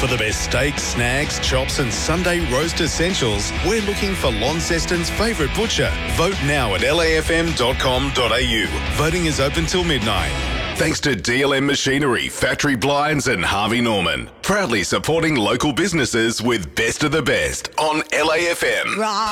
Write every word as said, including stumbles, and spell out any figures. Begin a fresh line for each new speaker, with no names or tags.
For the best steaks, snags, chops and Sunday roast essentials, we're looking for Launceston's favourite butcher. Vote now at L A F M dot com dot A U. Voting is open till midnight. Thanks to D L M Machinery, Factory Blinds and Harvey Norman. Proudly supporting local businesses with Best of the Best on L A F M.